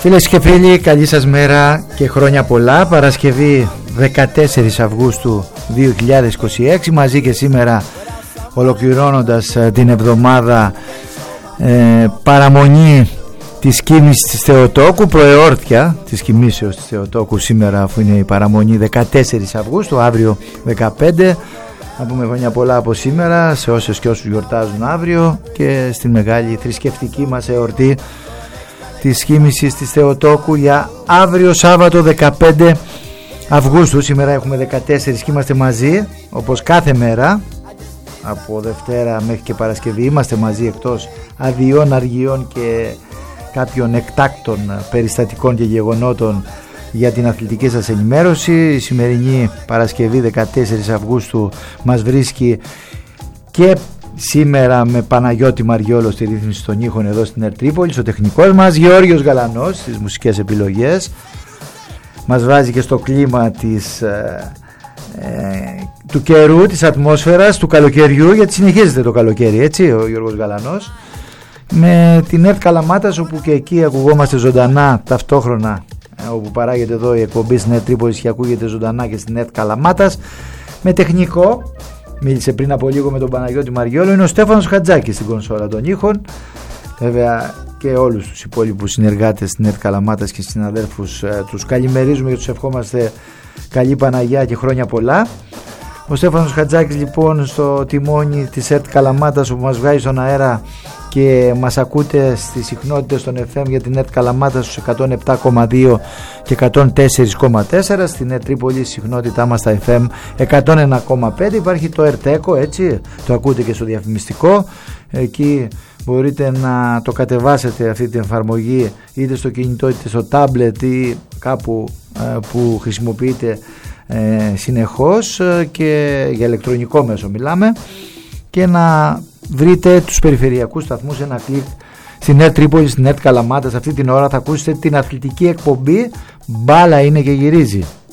Φίλες και φίλοι, καλή σας μέρα και χρόνια πολλά. Παρασκευή 14 Αυγούστου 2026, μαζί και σήμερα ολοκληρώνοντας την εβδομάδα παραμονή της κοίμησης της Θεοτόκου, προεόρτια της κοιμήσεως της Θεοτόκου σήμερα, αφού είναι η παραμονή 14 Αυγούστου, αύριο 15. Να πούμε χρόνια πολλά από σήμερα σε όσες και όσους γιορτάζουν αύριο και στην μεγάλη θρησκευτική μας εορτή της κοίμησης της Θεοτόκου για αύριο Σάββατο 15 Αυγούστου. Σήμερα έχουμε 14 και είμαστε μαζί όπως κάθε μέρα από Δευτέρα μέχρι και Παρασκευή. Είμαστε μαζί εκτός αδειών, αργιών και κάποιων εκτάκτων περιστατικών και γεγονότων για την αθλητική σας ενημέρωση. Η σημερινή Παρασκευή 14 Αυγούστου μας βρίσκει και σήμερα με Παναγιώτη Μαριόλο στη ρύθμιση των ήχων εδώ στην Ερτρίπολη, ο τεχνικός μας Γεώργιος Γαλανός στις μουσικές επιλογές. Μας βάζει και στο κλίμα του καιρού, της ατμόσφαιρας, του καλοκαιριού, γιατί συνεχίζεται το καλοκαίρι, έτσι, ο Γιώργος Γαλανός, με την ΕΡΤ Καλαμάτας, όπου και εκεί ακουγόμαστε ζωντανά ταυτόχρονα, όπου παράγεται εδώ η εκπομπή στην Ερτρίπολη και ακούγεται ζωντανά και στην ΕΡΤ Καλαμάτας, με τεχνικό. Μίλησε πριν από λίγο με τον Παναγιώτη Μαριόλο, είναι ο Στέφανος Χατζάκης στην κονσόλα των ήχων. Βέβαια και όλους τους υπόλοιπους συνεργάτες στην ΕΡΤ Καλαμάτας και συναδέλφους τους καλημερίζουμε και τους ευχόμαστε καλή Παναγιά και χρόνια πολλά. Ο Στέφανος Χατζάκης λοιπόν στο τιμόνι της ΕΡΤ Καλαμάτας, όπου μας βγάζει στον αέρα και μας ακούτε στις συχνότητες των FM για την ΕΡΤ Καλαμάτας στους 107,2 και 104,4. Στην ΕΡΤ Τρίπολη η συχνότητά μας στα FM 101,5. Υπάρχει το ΕΡΤ-ΕΚΟ, έτσι, το ακούτε και στο διαφημιστικό. Εκεί μπορείτε να το κατεβάσετε αυτή την εφαρμογή είτε στο κινητό είτε στο τάμπλετ ή κάπου που χρησιμοποιείτε συνεχώς, και για ηλεκτρονικό μέσο μιλάμε, και να βρείτε τους περιφερειακούς σταθμούς ένα κλικ στην ΕΡΤ Τρίπολη, στην ΕΡΤ Καλαμάτας. Αυτή την ώρα θα ακούσετε την αθλητική εκπομπή «Μπάλα είναι και γυρίζει».